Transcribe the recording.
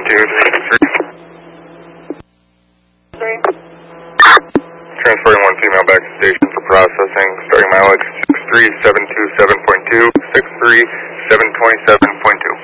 Transporting one female back to station for processing. Starting mileage 63727.2, 63727.2.